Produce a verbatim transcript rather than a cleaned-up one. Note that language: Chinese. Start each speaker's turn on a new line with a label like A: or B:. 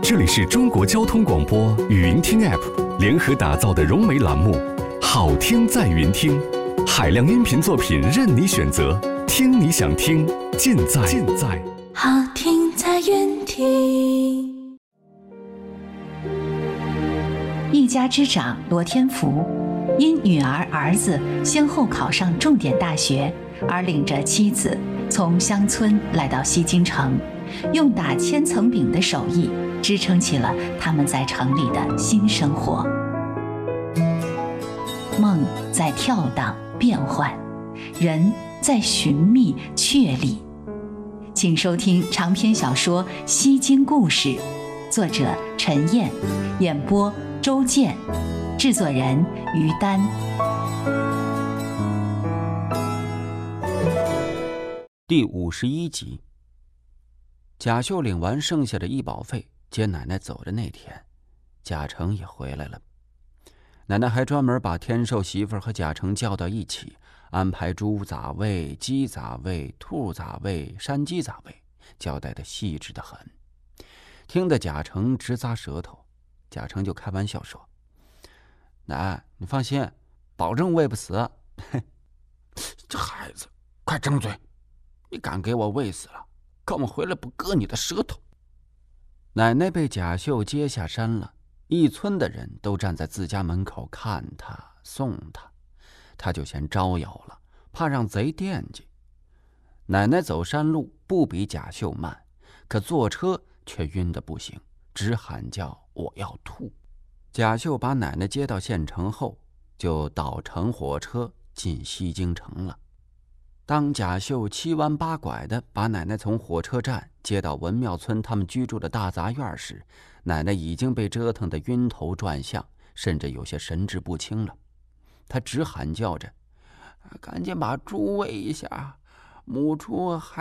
A: 这里是中国交通广播语音听 App 联合打造的融媒栏目，好听在云听，海量音频作品任你选择，听你想听，尽在尽在
B: 好听在云听。
C: 一家之长罗天福，因女儿儿子先后考上重点大学，而领着妻子从乡村来到西京城，用打千层饼的手艺支撑起了他们在城里的新生活。梦在跳荡变幻，人在寻觅确立。请收听长篇小说《西京故事》，作者陈燕，演播周建，制作人于丹。
D: 第五十一集。贾秀领完剩下的医保费，接奶奶走的那天，贾成也回来了。奶奶还专门把天寿媳妇和贾成叫到一起，安排猪杂位、鸡杂位、兔杂位、山鸡杂位，交代的细致得很，听得贾成直咂舌头。贾成就开玩笑说：“奶，你放心，保证喂不死。”这孩子，快张嘴！你敢给我喂死了，看我回来不割你的舌头！奶奶被贾秀接下山了，一村的人都站在自家门口看他送他，他就嫌招摇了，怕让贼惦记。奶奶走山路不比贾秀慢，可坐车却晕得不行，直喊叫我要吐。贾秀把奶奶接到县城后，就倒乘火车进西京城了。当贾秀七弯八拐地把奶奶从火车站接到文庙村他们居住的大杂院时，奶奶已经被折腾得晕头转向，甚至有些神志不清了。她直喊叫着：“赶紧把猪喂一下，母猪还